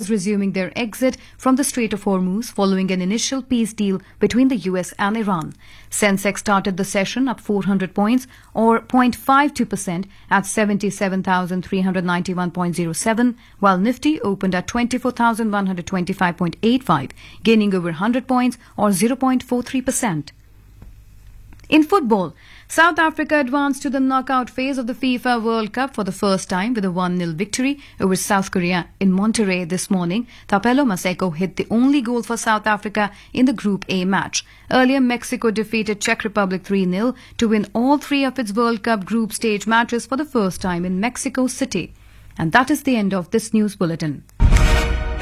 carriers resuming their exit from the Strait of Hormuz following an initial peace deal between the US and Iran. Sensex started the session up 400 points or 0.52% at 77,391.07, while Nifty opened at 24,125.85, gaining over 100 points or 0.43%. In football, South Africa advanced to the knockout phase of the FIFA World Cup for the first time with a 1-0 victory over South Korea in Monterrey this morning. Thapelo Maseko hit the only goal for South Africa in the Group A match. Earlier, Mexico defeated Czech Republic 3-0 to win all three of its World Cup group stage matches for the first time in Mexico City. And that is the end of this news bulletin.